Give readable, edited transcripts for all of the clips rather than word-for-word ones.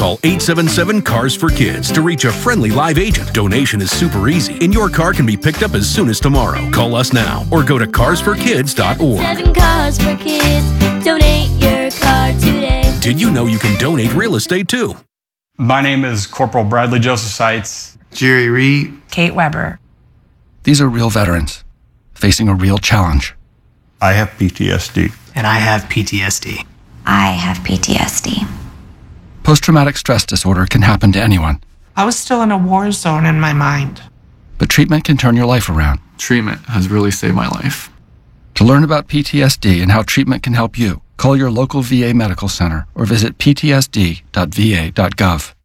Call 877-CARS-FOR-KIDS to reach a friendly live agent. Donation is super easy, and your car can be picked up as soon as tomorrow. Call us now or go to carsforkids.org. 7 Cars for Kids. Donate your car today. Did you know you can donate real estate too? My name is Corporal Bradley Joseph Seitz. Jerry Reed. Kate Weber. These are real veterans facing a real challenge. I have PTSD. And I have PTSD. I have PTSD. Post-traumatic stress disorder can happen to anyone. I was still in a war zone in my mind. But treatment can turn your life around. Treatment has really saved my life. To learn about PTSD and how treatment can help you, call your local VA medical center or visit ptsd.va.gov.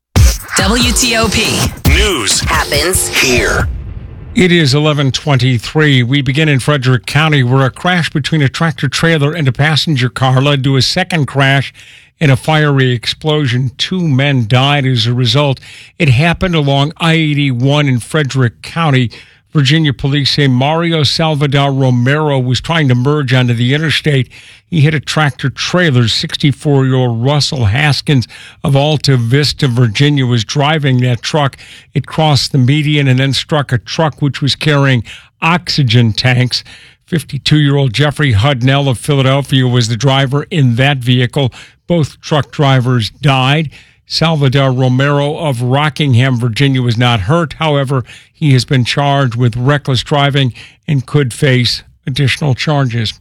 WTOP. News Happens here. It is 11:23. We begin in Frederick County, where a crash between a tractor-trailer and a passenger car led to a second crash and a fiery explosion. 2 men died as a result. It happened along I-81 in Frederick County. Virginia police say Mario Salvador Romero was trying to merge onto the interstate. He hit a tractor-trailer. 64-year-old Russell Haskins of Alta Vista, Virginia, was driving that truck. It crossed the median and then struck a truck which was carrying oxygen tanks. 52-year-old Jeffrey Hudnell of Philadelphia was the driver in that vehicle. Both truck drivers died. Salvador Romero of Rockingham, Virginia, was not hurt. However, he has been charged with reckless driving and could face additional charges.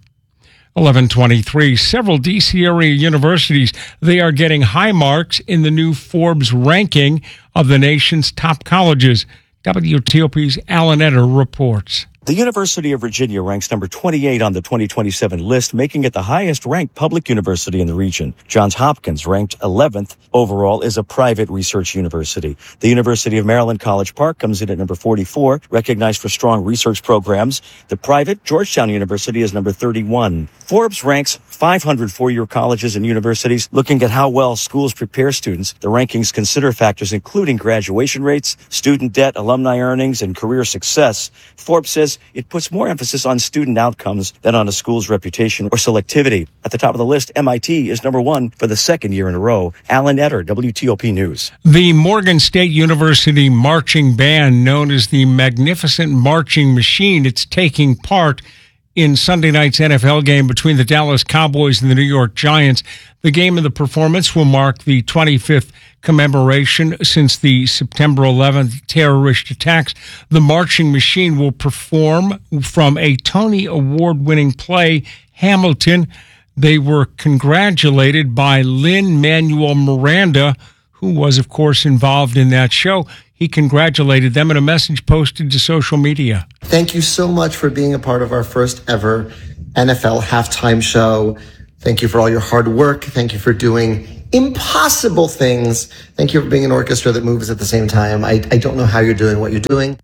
11:23. Several D.C. area universities, they are getting high marks in the new Forbes ranking of the nation's top colleges. WTOP's Alan Etter reports. The University of Virginia ranks number 28 on the 2027 list, making it the highest-ranked public university in the region. Johns Hopkins, ranked 11th overall, is a private research university. The University of Maryland College Park comes in at number 44, recognized for strong research programs. The private Georgetown University is number 31. Forbes ranks 500 four-year colleges and universities, looking at how well schools prepare students. The rankings consider factors including graduation rates, student debt, alumni earnings, and career success. Forbes says it puts more emphasis on student outcomes than on a school's reputation or selectivity. At the top of the list, MIT is number 1 for the second year in a row. Alan Etter, WTOP News. The Morgan State University marching band, known as the Magnificent Marching Machine, it's taking part in Sunday night's NFL game between the Dallas Cowboys and the New York Giants. The game and the performance will mark the 25th commemoration since the September 11th terrorist attacks. The Marching Machine will perform from a Tony Award-winning play, Hamilton. They were congratulated by Lin-Manuel Miranda, who was, of course, involved in that show. He congratulated them in a message posted to social media. Thank you so much for being a part of our first ever NFL halftime show. Thank you for all your hard work. Thank you for doing impossible things. Thank you for being an orchestra that moves at the same time. I don't know how you're doing what you're doing.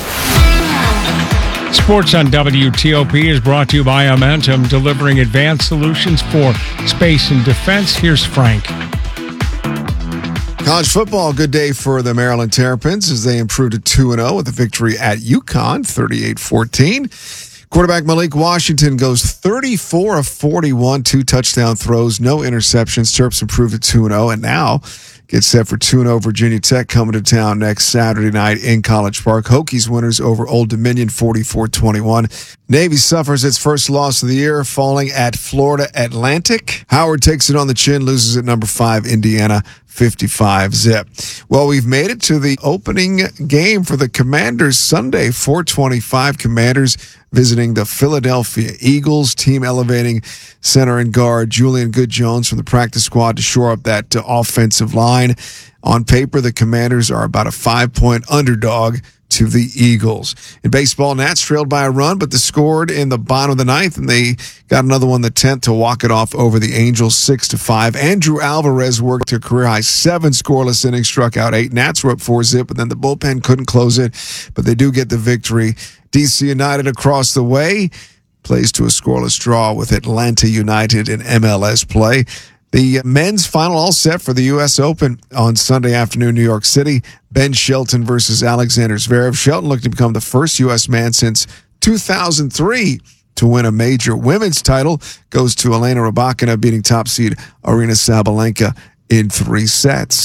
Sports on WTOP is brought to you by Amentum, delivering advanced solutions for space and defense. Here's Frank. College football, good day for the Maryland Terrapins as they improved to 2-0 with a victory at UConn, 38-14. Quarterback Malik Washington goes 34 of 41, 2 touchdown throws, no interceptions. Terps improved to 2-0 and now get set for 2-0 Virginia Tech coming to town next Saturday night in College Park. Hokies winners over Old Dominion 44-21. Navy suffers its first loss of the year, falling at Florida Atlantic. Howard takes it on the chin, loses at number 5 Indiana 55-zip. Well, we've made it to the opening game for the Commanders Sunday, 4:25. Commanders visiting the Philadelphia Eagles. Team elevating center and guard Julian Good-Jones from the practice squad to shore up that offensive line. On paper, the Commanders are about a 5-point underdog to the Eagles. In baseball, Nats trailed by a run, but they scored in the bottom of the ninth, and they got another one in the 10th to walk it off over the Angels 6-5. Andrew Alvarez worked a career-high 7 scoreless innings, struck out 8. Nats were up 4-zip, but then the bullpen couldn't close it, but they do get the victory. DC United across the way plays to a scoreless draw with Atlanta United in MLS play. The men's final all set for the U.S. Open on Sunday afternoon, New York City. Ben Shelton versus Alexander Zverev. Shelton looking to become the first U.S. man since 2003 to win a major. Women's title goes to Elena Rybakina, beating top seed Aryna Sabalenka in 3 sets.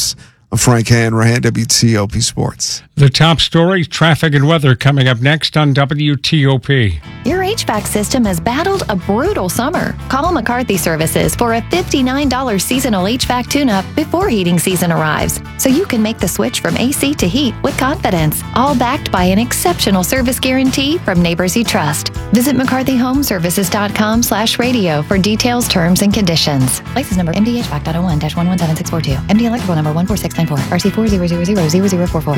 I'm Frank Hanrahan, WTOP Sports. The top stories, traffic and weather coming up next on WTOP. Your HVAC system has battled a brutal summer. Call McCarthy Services for a $59 seasonal HVAC tune-up before heating season arrives, so you can make the switch from AC to heat with confidence, all backed by an exceptional service guarantee from neighbors you trust. Visit McCarthyHomeservices.com/radio for details, terms, and conditions. License number MDHVAC.01-117642. MD electrical number 14694. RC40000044.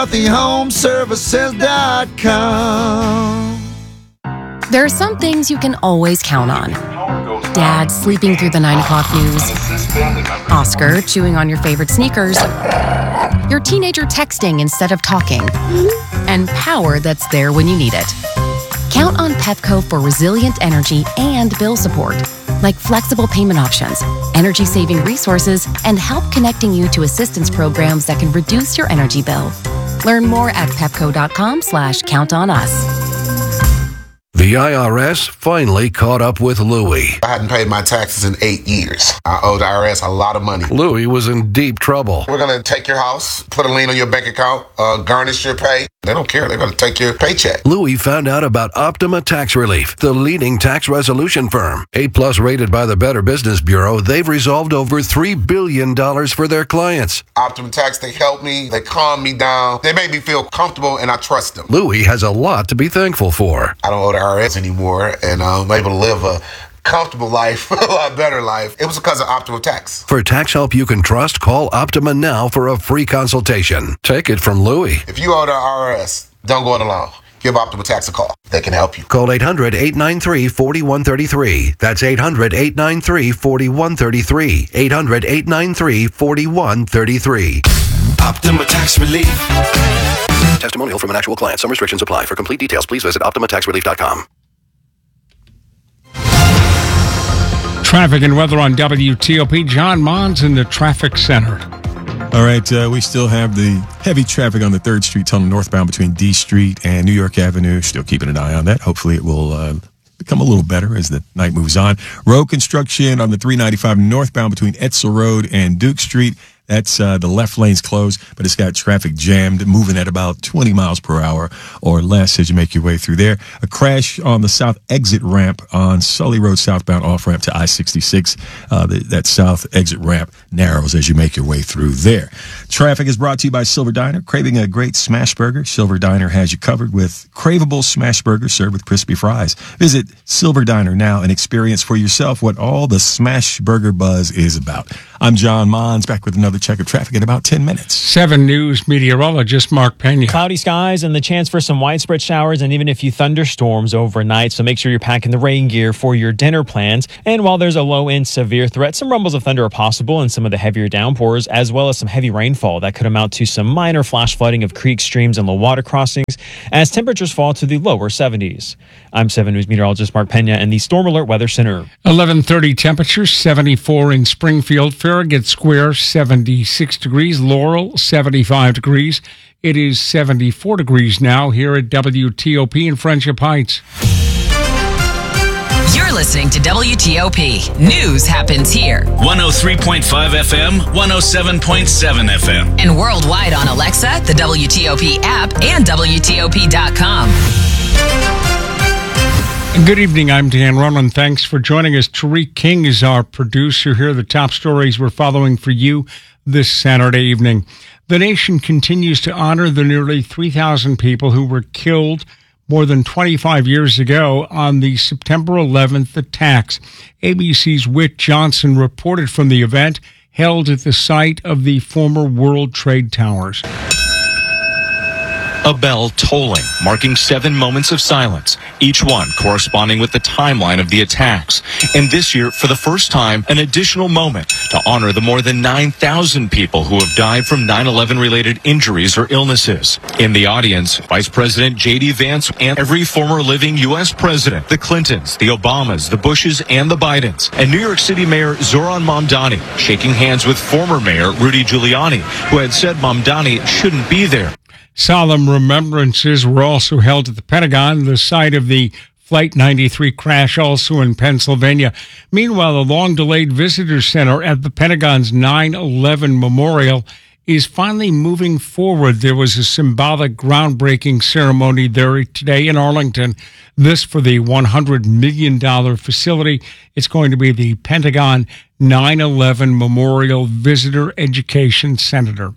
McCarthyHomeservices.com. There are some things you can always count on. Dad sleeping through the 9 o'clock news. Oscar chewing on your favorite sneakers. Your teenager texting instead of talking. And power that's there when you need it. Count on Pepco for resilient energy and bill support, like flexible payment options, energy-saving resources, and help connecting you to assistance programs that can reduce your energy bill. Learn more at pepco.com/countonus. The IRS finally caught up with Louie. I hadn't paid my taxes in 8 years. I owed the IRS a lot of money. Louie was in deep trouble. We're going to take your house, put a lien on your bank account, garnish your pay. They don't care. They're going to take your paycheck. Louie found out about Optima Tax Relief, the leading tax resolution firm. A+ rated by the Better Business Bureau, they've resolved over $3 billion for their clients. Optima Tax, they help me. They calm me down. They make me feel comfortable, and I trust them. Louie has a lot to be thankful for. I don't owe the IRS anymore, and I'm able to live a comfortable life, a lot better life. It was because of Optima Tax. For tax help you can trust, call Optima now for a free consultation. Take it from Louie. If you owe the IRS, don't go it alone. Give Optima Tax a call. They can help you. Call 800-893-4133. That's 800-893-4133. 800-893-4133. Optima Tax Relief. Testimonial from an actual client. Some restrictions apply. For complete details, please visit OptimaTaxRelief.com. Traffic and weather on WTOP. John Mons in the traffic center. All right, we still have the heavy traffic on the 3rd Street tunnel northbound between D Street and New York Avenue. Still keeping an eye on that. Hopefully it will become a little better as the night moves on. Road construction on the 395 northbound between Etzel Road and Duke Street. That's the left lane's closed, but it's got traffic jammed, moving at about 20 miles per hour or less as you make your way through there. A crash on the south exit ramp on Sully Road southbound off-ramp to I-66. That south exit ramp narrows as you make your way through there. Traffic is brought to you by Silver Diner. Craving a great smash burger? Silver Diner has you covered with craveable smash burgers served with crispy fries. Visit Silver Diner now and experience for yourself what all the smash burger buzz is about. I'm John Mons, back with another check of traffic in about 10 minutes. 7 News meteorologist Mark Pena. Cloudy skies and the chance for some widespread showers and even a few thunderstorms overnight, so make sure you're packing the rain gear for your dinner plans. And while there's a low and severe threat, some rumbles of thunder are possible and some of the heavier downpours, as well as some heavy rainfall that could amount to some minor flash flooding of creek streams and low water crossings as temperatures fall to the lower 70s. I'm 7 News meteorologist Mark Pena in the Storm Alert Weather Center. 11:30 temperatures, 74 in Springfield, Farragut Square, 76 degrees, Laurel, 75 degrees. It is 74 degrees now here at WTOP in Friendship Heights. You're listening to WTOP. News happens here. 103.5 FM, 107.7 FM. And worldwide on Alexa, the WTOP app, and WTOP.com. Good evening, I'm Dan Ronan. Thanks for joining us. Tariq King is our producer. Here are the top stories we're following for you this Saturday evening. The nation continues to honor the nearly 3,000 people who were killed more than 25 years ago on the September 11th attacks. ABC's Whit Johnson reported from the event held at the site of the former World Trade Towers. A bell tolling, marking 7 moments of silence, each one corresponding with the timeline of the attacks. And this year, for the first time, an additional moment to honor the more than 9,000 people who have died from 9/11-related injuries or illnesses. In the audience, Vice President J.D. Vance and every former living U.S. president, the Clintons, the Obamas, the Bushes, and the Bidens, and New York City Mayor Zohran Mamdani, shaking hands with former Mayor Rudy Giuliani, who had said Mamdani shouldn't be there. Solemn remembrances were also held at the Pentagon, the site of the Flight 93 crash, also in Pennsylvania. Meanwhile, the long-delayed visitor center at the Pentagon's 9/11 Memorial is finally moving forward. There was a symbolic groundbreaking ceremony there today in Arlington. This for the $100 million facility. It's going to be the Pentagon 9/11 Memorial Visitor Education Center.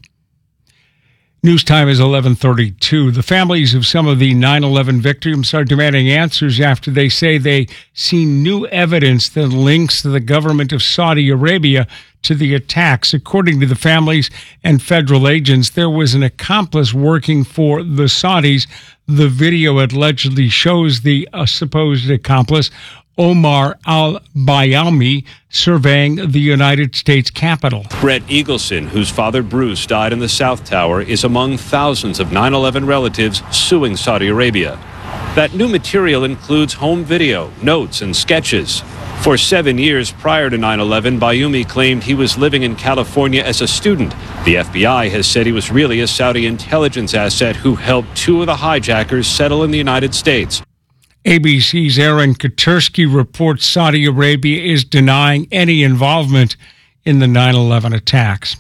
News time is 11:32. The families of some of the 9/11 victims are demanding answers after they say they see new evidence that links the government of Saudi Arabia to the attacks. According to the families and federal agents, there was an accomplice working for the Saudis. The video allegedly shows the supposed accomplice, Omar al-Bayoumi, surveying the United States Capitol. Brett Eagleson, whose father Bruce died in the South Tower, is among thousands of 9/11 relatives suing Saudi Arabia. That new material includes home video, notes, and sketches. For 7 years prior to 9/11, Bayoumi claimed he was living in California as a student. The FBI has said he was really a Saudi intelligence asset who helped two of the hijackers settle in the United States. ABC's Aaron Katursky reports Saudi Arabia is denying any involvement in the 9/11 attacks.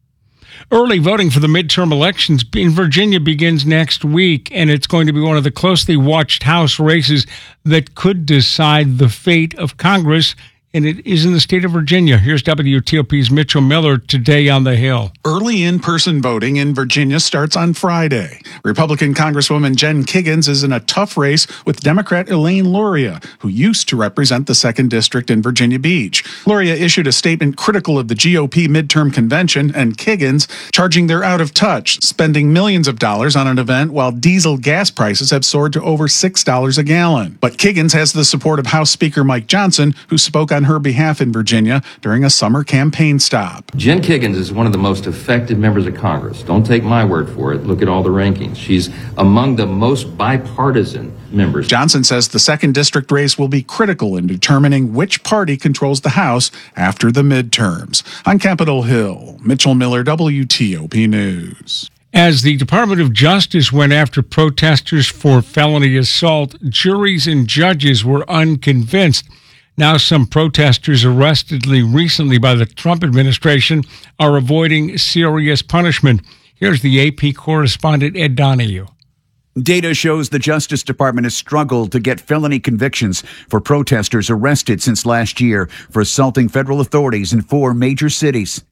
Early voting for the midterm elections in Virginia begins next week, and it's going to be one of the closely watched House races that could decide the fate of Congress, and it is in the state of Virginia. Here's WTOP's Mitchell Miller today on the Hill. Early in-person voting in Virginia starts on Friday. Republican Congresswoman Jen Kiggans is in a tough race with Democrat Elaine Luria, who used to represent the 2nd District in Virginia Beach. Luria issued a statement critical of the GOP midterm convention, and Kiggans charging they're out of touch, spending millions of dollars on an event while diesel gas prices have soared to over $6 a gallon. But Kiggans has the support of House Speaker Mike Johnson, who spoke on her behalf in Virginia during a summer campaign stop. Jen Kiggans is one of the most effective members of Congress. Don't take my word for it. Look at all the rankings. She's among the most bipartisan members. Johnson says the 2nd District race will be critical in determining which party controls the House after the midterms. On Capitol Hill, Mitchell Miller, WTOP News. As the Department of Justice went after protesters for felony assault, juries and judges were unconvinced. Now some protesters arrested recently by the Trump administration are avoiding serious punishment. Here's the AP correspondent Ed Donahue. Data shows the Justice Department has struggled to get felony convictions for protesters arrested since last year for assaulting federal authorities in 4 major cities.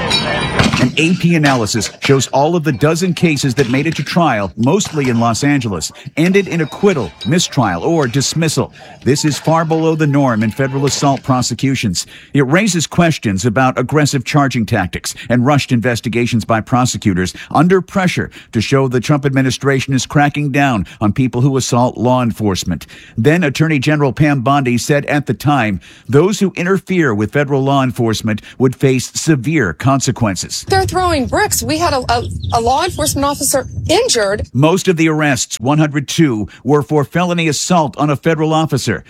An AP analysis shows all of the dozen cases that made it to trial, mostly in Los Angeles, ended in acquittal, mistrial, or dismissal. This is far below the norm in federal assault prosecutions. It raises questions about aggressive charging tactics and rushed investigations by prosecutors under pressure to show the Trump administration is cracking down on people who assault law enforcement. Then Attorney General Pam Bondi said at the time, those who interfere with federal law enforcement would face severe consequences. They're throwing bricks. We had a law enforcement officer injured. Most of the arrests, 102, were for felony assault on a federal officer.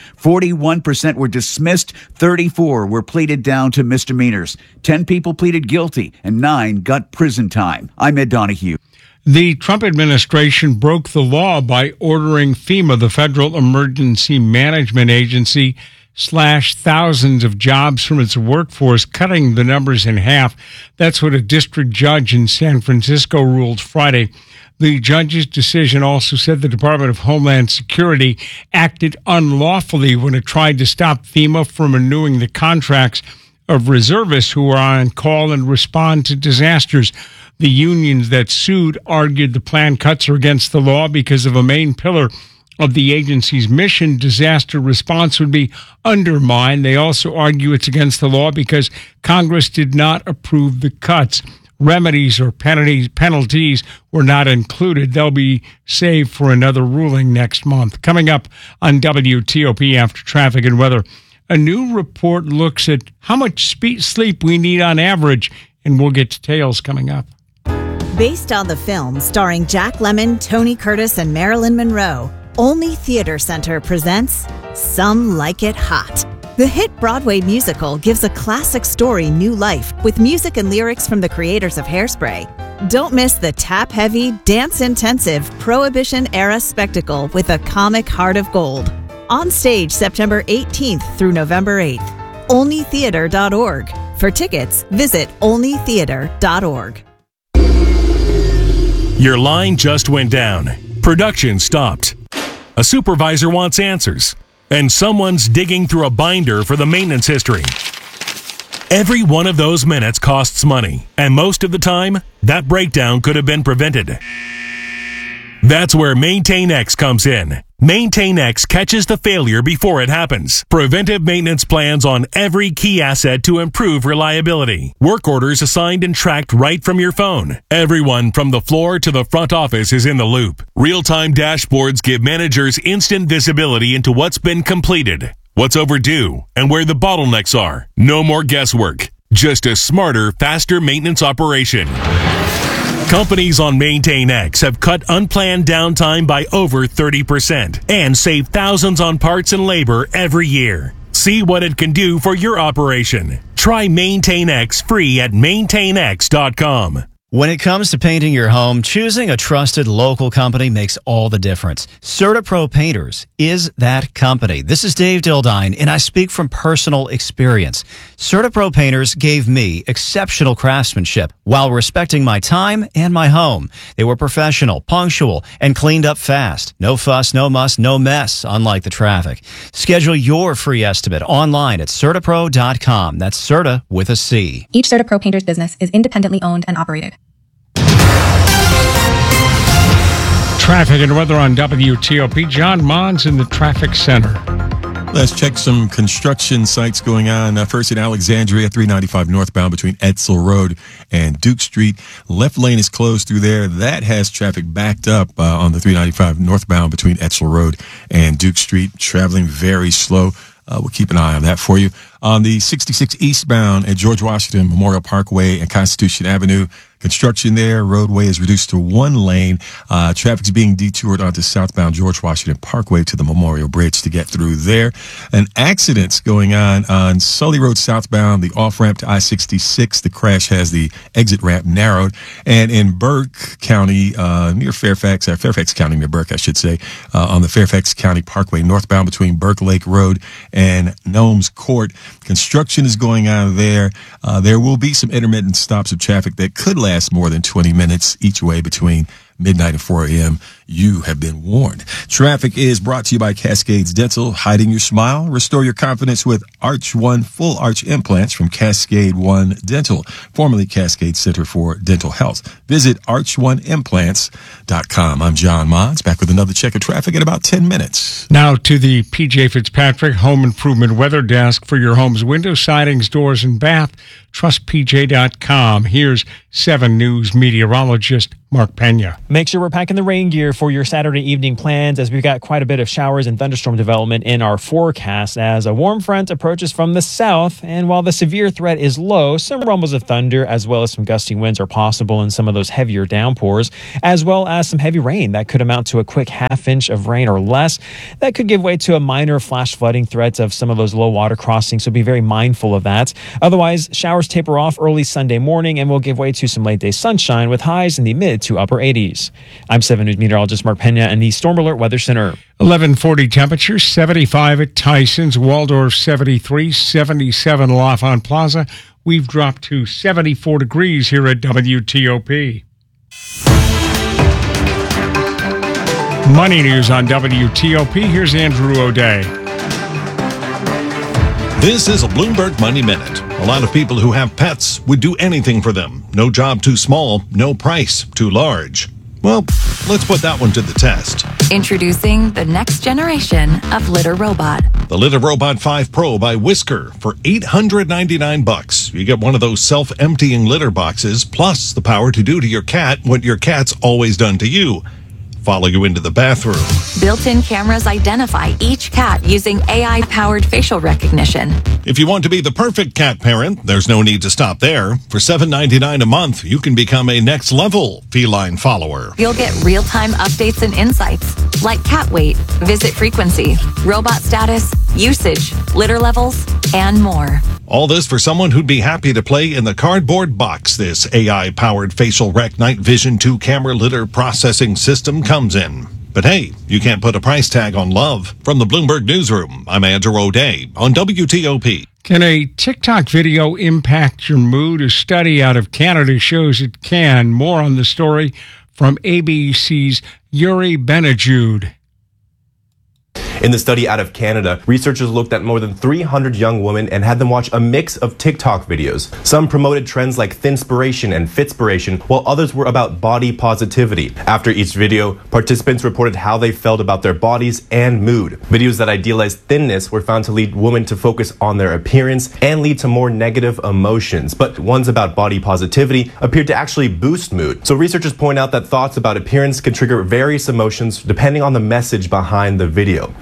41% were dismissed. 34 were pleaded down to misdemeanors. 10 people pleaded guilty and 9 got prison time. I'm Ed Donahue. The Trump administration broke the law by ordering FEMA, the Federal Emergency Management Agency, slash thousands of jobs from its workforce, cutting the numbers in half. That's what a district judge in San Francisco ruled Friday. The judge's decision also said the Department of Homeland Security acted unlawfully when it tried to stop FEMA from renewing the contracts of reservists who are on call and respond to disasters. The unions that sued argued the planned cuts are against the law because of a main pillar of the agency's mission. Disaster response would be undermined. They also argue it's against the law because Congress did not approve the cuts. Remedies or penalties were not included. They'll be saved for another ruling next month. Coming up on WTOP after traffic and weather, a new report looks at how much sleep we need on average, and we'll get details coming up. Based on the film starring Jack Lemmon, Tony Curtis, and Marilyn Monroe, Olney Theater Center presents Some Like It Hot. The hit Broadway musical gives a classic story new life with music and lyrics from the creators of Hairspray. Don't miss the tap-heavy, dance-intensive, Prohibition-era spectacle with a comic heart of gold. On stage September 18th through November 8th. Olneytheater.org. For tickets, visit olneytheater.org. Your line just went down. Production stopped. A supervisor wants answers. And someone's digging through a binder for the maintenance history. Every one of those minutes costs money. And most of the time, that breakdown could have been prevented. That's where MaintainX comes in. MaintainX catches the failure before it happens. Preventive maintenance plans on every key asset to improve reliability. Work orders assigned and tracked right from your phone. Everyone from the floor to the front office is in the loop. Real-time dashboards give managers instant visibility into what's been completed, what's overdue, and where the bottlenecks are. No more guesswork. Just a smarter, faster maintenance operation. Companies on MaintainX have cut unplanned downtime by over 30% and saved thousands on parts and labor every year. See what it can do for your operation. Try MaintainX free at maintainx.com. When it comes to painting your home, choosing a trusted local company makes all the difference. CertaPro Painters is that company. This is Dave Dildine, and I speak from personal experience. CertaPro Painters gave me exceptional craftsmanship while respecting my time and my home. They were professional, punctual, and cleaned up fast. No fuss, no muss, no mess, unlike the traffic. Schedule your free estimate online at CertaPro.com. That's Certa with a C. Each CertaPro Painters business is independently owned and operated. Traffic and weather on WTOP. John Mons in the traffic center. Let's check some construction sites going on. First in Alexandria, 395 northbound between Edsel Road and Duke Street. Left lane is closed through there. That has traffic backed up on the 395 northbound between Edsel Road and Duke Street. Traveling very slow. We'll keep an eye on that for you. On the 66 eastbound at George Washington Memorial Parkway and Constitution Avenue, construction there. Roadway is reduced to one lane. Traffic's being detoured onto southbound George Washington Parkway to the Memorial Bridge to get through there. An accident's going on Sully Road southbound, the off-ramp to I-66. The crash has the exit ramp narrowed. And in Burke County, near Fairfax County near Burke, I should say, on the Fairfax County Parkway northbound between Burke Lake Road and Gnomes Court. Construction is going on there. There will be some intermittent stops of traffic that could last more than 20 minutes each way between midnight and 4 a.m. You have been warned. Traffic is brought to you by Cascades Dental. Hiding your smile. Restore your confidence with Arch One full arch implants from Cascade One Dental, formerly Cascade Center for Dental Health. Visit arch1implants.com. I'm John Mons, back with another check of traffic in about 10 minutes. Now to the PJ Fitzpatrick Home Improvement Weather Desk for your home's window sidings, doors, and bath. TrustPJ.com. Here's 7 News meteorologist Mark Pena. Make sure we're packing the rain gear for your Saturday evening plans, as we've got quite a bit of showers and thunderstorm development in our forecast as a warm front approaches from the south. And while the severe threat is low, some rumbles of thunder as well as some gusty winds are possible in some of those heavier downpours, as well as some heavy rain that could amount to a quick half-inch of rain or less. That could give way to a minor flash flooding threats of some of those low water crossings, so be very mindful of that. Otherwise, showers taper off early Sunday morning and will give way to some late-day sunshine with highs in the mid to upper 80s. I'm 7 News meteorologist Mark Pena in the Storm Alert Weather Center. 11:40 temperature, 75 at Tyson's, Waldorf 73, 77 L'Enfant Plaza. We've dropped to 74 degrees here at WTOP. Money news on WTOP. Here's Andrew O'Day. This is a Bloomberg Money Minute. A lot of people who have pets would do anything for them. No job too small, no price too large. Well, let's put that one to the test. Introducing the next generation of Litter Robot. The Litter Robot 5 Pro by Whisker for $899. You get one of those self-emptying litter boxes, plus the power to do to your cat what your cat's always done to you. Follow you into the bathroom. Built-in cameras identify each cat using AI-powered facial recognition. If you want to be the perfect cat parent, there's no need to stop there. For $7.99 a month, you can become a next-level feline follower. You'll get real-time updates and insights, like cat weight, visit frequency, robot status, usage, litter levels, and more. All this for someone who'd be happy to play in the cardboard box this AI-powered facial rec night vision 2 camera litter processing system comes in. But hey, you can't put a price tag on love. From the Bloomberg Newsroom, I'm Andrew O'Day on WTOP. Can a TikTok video impact your mood? A study out of Canada shows it can. More on the story from ABC's Yuri Benajude. In the study out of Canada, researchers looked at more than 300 young women and had them watch a mix of TikTok videos. Some promoted trends like thinspiration and fitspiration, while others were about body positivity. After each video, participants reported how they felt about their bodies and mood. Videos that idealized thinness were found to lead women to focus on their appearance and lead to more negative emotions, but ones about body positivity appeared to actually boost mood. So researchers point out that thoughts about appearance can trigger various emotions depending on the message behind the video.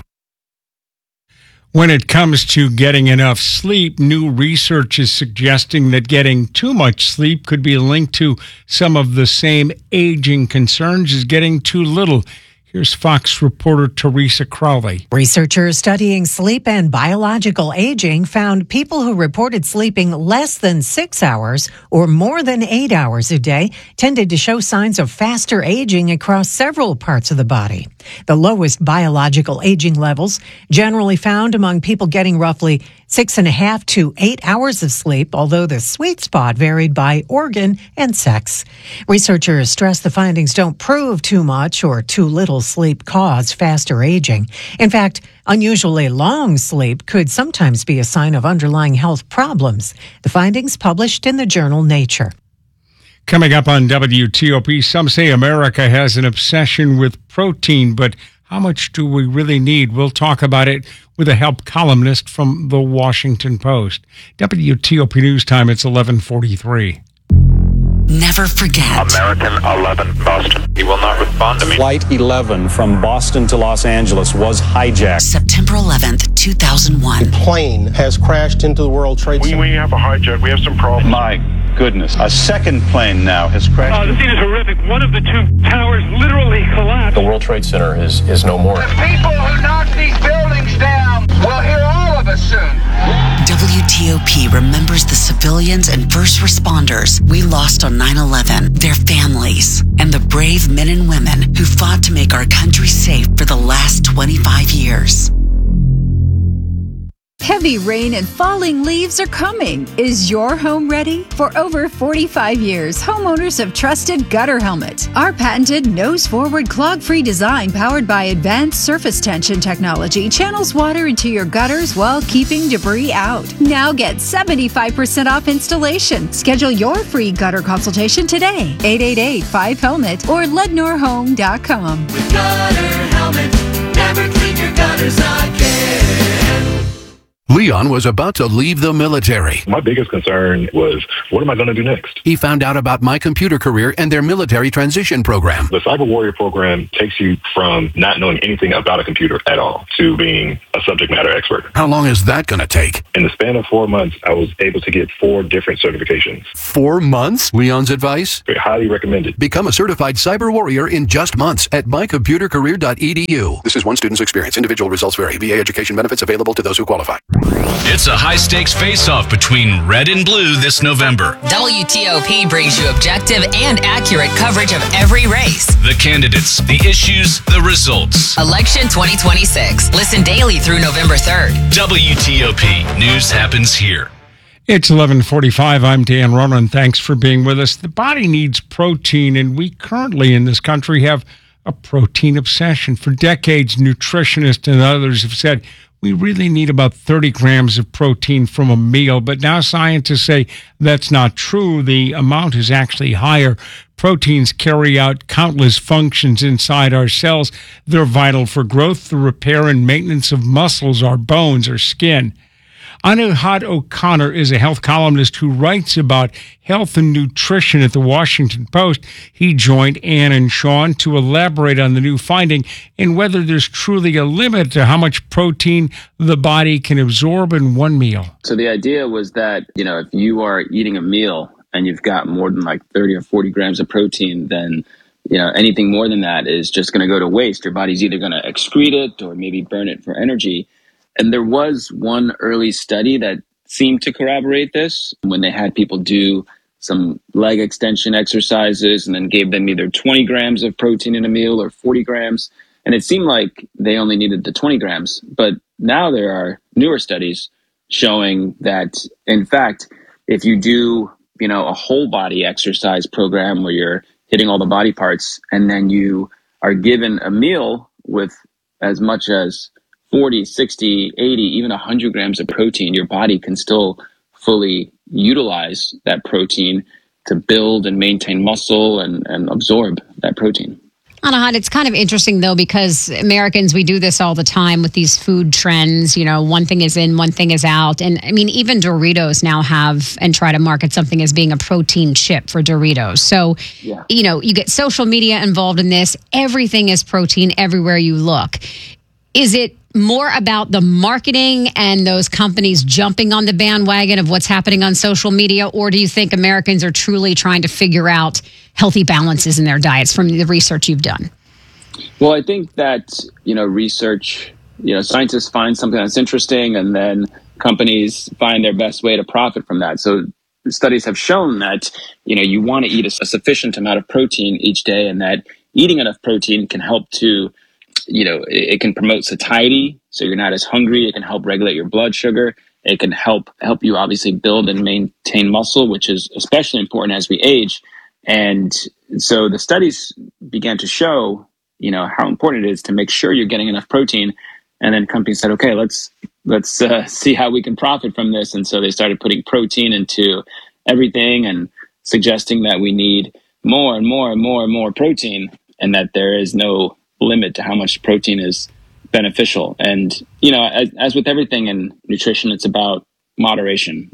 When it comes to getting enough sleep, new research is suggesting that getting too much sleep could be linked to some of the same aging concerns as getting too little. Here's Fox reporter Teresa Crowley. Researchers studying sleep and biological aging found people who reported sleeping less than 6 hours or more than 8 hours a day tended to show signs of faster aging across several parts of the body. The lowest biological aging levels generally found among people getting roughly 6.5 to 8 hours of sleep, although the sweet spot varied by organ and sex. Researchers stress the findings don't prove too much or too little sleep cause faster aging. In fact, unusually long sleep could sometimes be a sign of underlying health problems. The findings published in the journal Nature. Coming up on WTOP, some say America has an obsession with protein, but how much do we really need? We'll talk about it with a health columnist from the Washington Post. WTOP News Time, it's 11:43. Never forget. American 11, Boston. He will not respond to me. Flight 11 from Boston to Los Angeles was hijacked. September 11th, 2001. The plane has crashed into the World Trade Center. We have a hijack. We have some problems. My goodness. A second plane now has crashed. The scene is horrific. One of the two towers literally collapsed. The World Trade Center is no more. The people who knocked these buildings down will hear all of us soon. WTOP remembers the civilians and first responders we lost on 9/11, their families, and the brave men and women who fought to make our country safe for the last 25 years. Heavy rain and falling leaves are coming. Is your home ready? For over 45 years, homeowners have trusted Gutter Helmet. Our patented nose-forward clog-free design powered by advanced surface tension technology channels water into your gutters while keeping debris out. Now get 75% off installation. Schedule your free gutter consultation today. 888-5HELMET or LednoreHome.com. With Gutter Helmet, never clean your gutters again. Leon was about to leave the military. My biggest concern was, what am I going to do next? He found out about My Computer Career and their military transition program. The Cyber Warrior program takes you from not knowing anything about a computer at all to being a subject matter expert. How long is that going to take? In the span of 4 months, I was able to get 4 different certifications. 4 months? Leon's advice? Highly recommended. Become a certified cyber warrior in just months at mycomputercareer.edu. This is one student's experience. Individual results vary. VA education benefits available to those who qualify. It's a high-stakes face-off between red and blue this November. WTOP brings you objective and accurate coverage of every race. The candidates, the issues, the results. Election 2026. Listen daily through November 3rd. WTOP. News happens here. It's 11:45. I'm Dan Ronan. Thanks for being with us. The body needs protein, and we currently in this country have a protein obsession. For decades, nutritionists and others have said we really need about 30 grams of protein from a meal, but now scientists say that's not true. The amount is actually higher. Proteins carry out countless functions inside our cells. They're vital for growth, the repair, and maintenance of muscles, our bones, our skin. Anuhad O'Connor is a health columnist who writes about health and nutrition at the Washington Post. He joined Ann and Sean to elaborate on the new finding and whether there's truly a limit to how much protein the body can absorb in one meal. So the idea was that, if you are eating a meal and you've got more than like 30 or 40 grams of protein, then anything more than that is just going to go to waste. Your body's either going to excrete it or maybe burn it for energy. And there was one early study that seemed to corroborate this when they had people do some leg extension exercises and then gave them either 20 grams of protein in a meal or 40 grams. And it seemed like they only needed the 20 grams. But now there are newer studies showing that, in fact, if you do, a whole body exercise program where you're hitting all the body parts, and then you are given a meal with as much as 40, 60, 80, even 100 grams of protein, your body can still fully utilize that protein to build and maintain muscle and absorb that protein. Anahat, it's kind of interesting, though, because Americans, we do this all the time with these food trends. You know, one thing is in, one thing is out. And I mean, even Doritos now have and try to market something as being a protein chip for Doritos. So, you know, you get social media involved in this. Everything is protein everywhere you look. Is it more about the marketing and those companies jumping on the bandwagon of what's happening on social media? Or do you think Americans are truly trying to figure out healthy balances in their diets from the research you've done? Well, I think that, you know, research, you know, scientists find something that's interesting and then companies find their best way to profit from that. So studies have shown that, you know, you want to eat a sufficient amount of protein each day, and that eating enough protein can help to, you know, it can promote satiety, so you're not as hungry. It can help regulate your blood sugar. It can help you obviously build and maintain muscle, which is especially important as we age. And so the studies began to show, you know, how important it is to make sure you're getting enough protein. And then companies said, okay, let's see how we can profit from this. And so they started putting protein into everything and suggesting that we need more and more and more and more protein, and that there is no limit to how much protein is beneficial. And, you know, as with everything in nutrition, it's about moderation.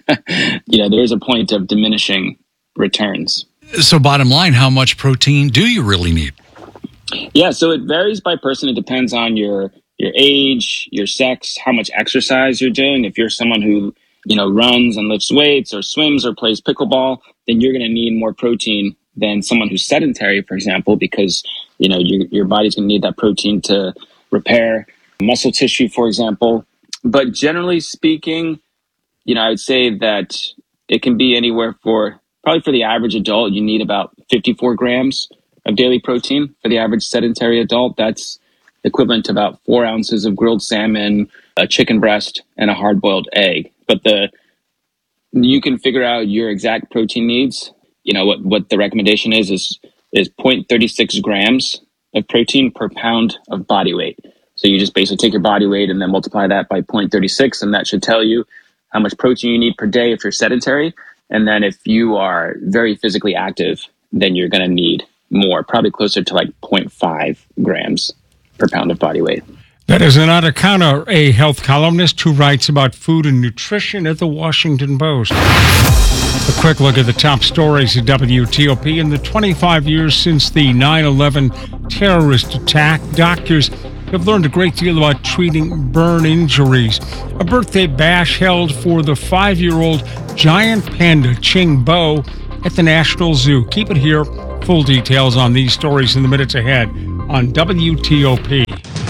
You know, there is a point of diminishing returns. So bottom line, how much protein do you really need? Yeah, so it varies by person. It depends on your age, your sex, how much exercise you're doing. If you're someone who, you know, runs and lifts weights or swims or plays pickleball, then you're going to need more protein than someone who's sedentary, for example, because, you know, your body's going to need that protein to repair muscle tissue, for example. But generally speaking, you know, I would say that it can be anywhere probably for the average adult, you need about 54 grams of daily protein. For the average sedentary adult, that's equivalent to about 4 ounces of grilled salmon, a chicken breast, and a hard-boiled egg. But you can figure out your exact protein needs. You know, what the recommendation is 0.36 grams of protein per pound of body weight. So you just basically take your body weight and then multiply that by 0.36, and that should tell you how much protein you need per day if you're sedentary. And then if you are very physically active, then you're going to need more, probably closer to like 0.5 grams per pound of body weight. That is Anahat Khanna, a health columnist who writes about food and nutrition at the Washington Post. A quick look at the top stories at WTOP. In the 25 years since the 9/11 terrorist attack, doctors have learned a great deal about treating burn injuries. A birthday bash held for the 5-year-old giant panda, Ching Bo, at the National Zoo. Keep it here. Full details on these stories in the minutes ahead on WTOP.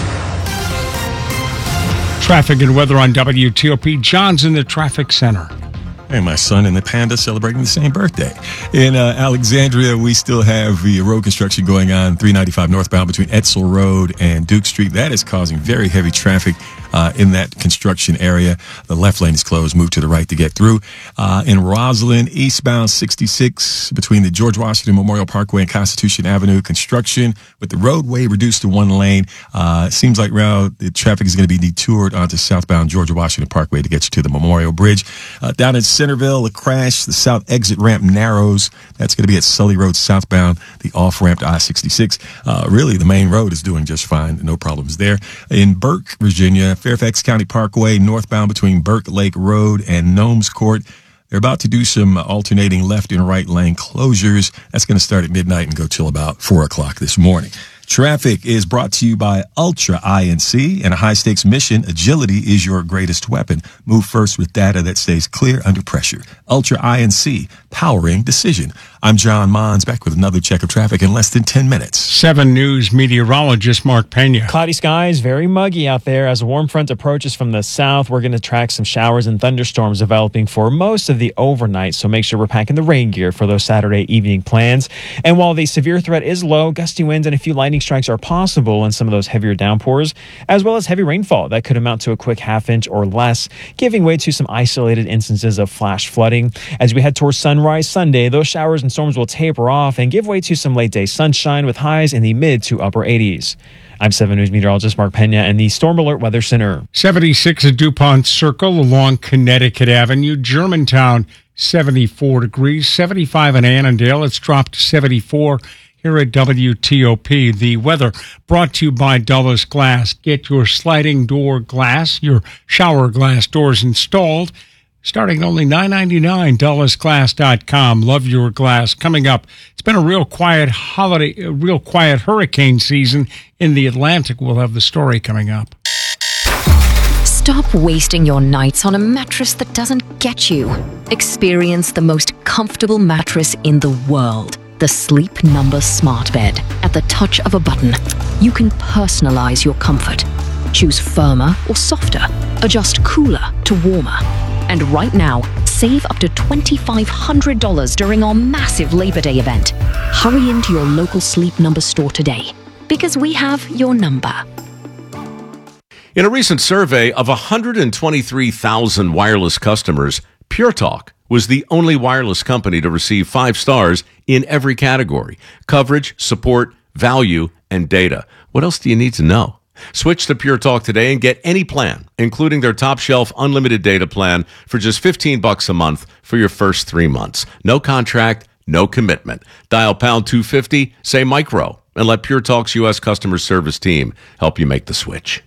Traffic and weather on WTOP. John's in the traffic center. Hey, my son and the panda celebrating the same birthday. In Alexandria, we still have the road construction going on, 395 northbound between Etzel Road and Duke Street. That is causing very heavy traffic in that construction area. The left lane is closed. Move to the right to get through. In Roslyn, eastbound 66 between the George Washington Memorial Parkway and Constitution Avenue. Construction with the roadway reduced to one lane. Seems like now the traffic is going to be detoured onto southbound George Washington Parkway to get you to the Memorial Bridge. Down in Centerville, a crash. The south exit ramp narrows. That's going to be at Sully Road southbound, the off-ramp to I-66. Really, the main road is doing just fine. No problems there. In Burke, Virginia, Fairfax County Parkway, northbound between Burke Lake Road and Gnomes Court. They're about to do some alternating left and right lane closures. That's going to start at midnight and go till about 4 o'clock this morning. Traffic is brought to you by Ultra INC. In a high-stakes mission, agility is your greatest weapon. Move first with data that stays clear under pressure. Ultra INC, powering decision. I'm John Mons, back with another check of traffic in less than 10 minutes. 7 News meteorologist Mark Pena. Cloudy skies, very muggy out there. As a warm front approaches from the south, we're going to track some showers and thunderstorms developing for most of the overnight. So make sure we're packing the rain gear for those Saturday evening plans. And while the severe threat is low, gusty winds and a few lightning strikes are possible in some of those heavier downpours, as well as heavy rainfall that could amount to a quick half-inch or less, giving way to some isolated instances of flash flooding. As we head towards sunrise Sunday, those showers and storms will taper off and give way to some late-day sunshine with highs in the mid to upper 80s. I'm 7 News meteorologist Mark Pena in the Storm Alert Weather Center. 76 at DuPont Circle along Connecticut Avenue. Germantown, 74 degrees. 75 in Annandale. It's dropped to 74 here at WTOP. The weather brought to you by Dulles Glass. Get your sliding door glass, your shower glass doors installed, starting only $9.99, DullesGlass.com. Love your glass. Coming up, it's been a real quiet hurricane season in the Atlantic. We'll have the story coming up. Stop wasting your nights on a mattress that doesn't get you. Experience the most comfortable mattress in the world. The Sleep Number Smart Bed. At the touch of a button, you can personalize your comfort. Choose firmer or softer. Adjust cooler to warmer. And right now, save up to $2,500 during our massive Labor Day event. Hurry into your local Sleep Number store today, because we have your number. In a recent survey of 123,000 wireless customers, Pure Talk was the only wireless company to receive 5 stars in every category: coverage, support, value, and data. What else do you need to know? Switch to Pure Talk today and get any plan, including their top shelf unlimited data plan, for just $15 a month for your first 3 months. No contract, no commitment. Dial pound 250, say micro, and let Pure Talk's U.S. customer service team help you make the switch.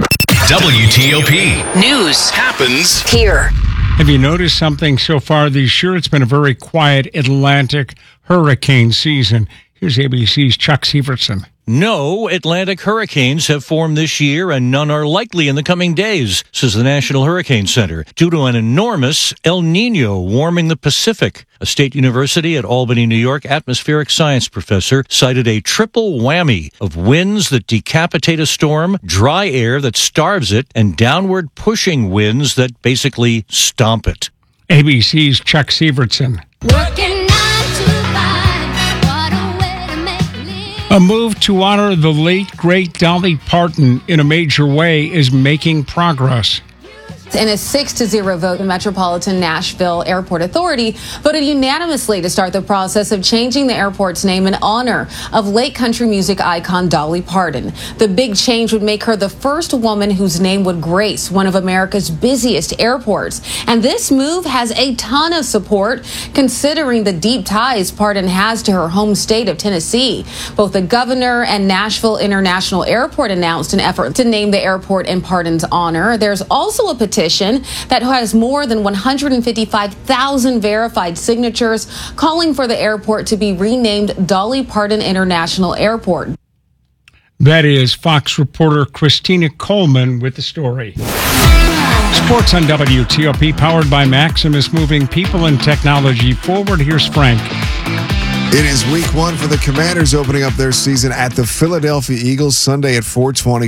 WTOP. News happens here. Have you noticed something so far this year? It's been a very quiet Atlantic hurricane season. Here's ABC's Chuck Severson. No Atlantic hurricanes have formed this year, and none are likely in the coming days, says the National Hurricane Center, due to an enormous El Nino warming the Pacific. A State University at Albany, New York, atmospheric science professor cited a triple whammy of winds that decapitate a storm, dry air that starves it, and downward pushing winds that basically stomp it. ABC's Chuck Severson. A move to honor the late, great Dolly Parton in a major way is making progress. In a 6-0 vote, the Metropolitan Nashville Airport Authority voted unanimously to start the process of changing the airport's name in honor of late country music icon Dolly Parton. The big change would make her the first woman whose name would grace one of America's busiest airports. And this move has a ton of support, considering the deep ties Parton has to her home state of Tennessee. Both the governor and Nashville International Airport announced an effort to name the airport in Parton's honor. There's also a petition that has more than 155,000 verified signatures calling for the airport to be renamed Dolly Parton International Airport. That is Fox reporter Christina Coleman with the story. Sports on WTOP, powered by Maximus, moving people and technology forward. Here's Frank. It is week 1 for the Commanders, opening up their season at the Philadelphia Eagles Sunday at 4:20.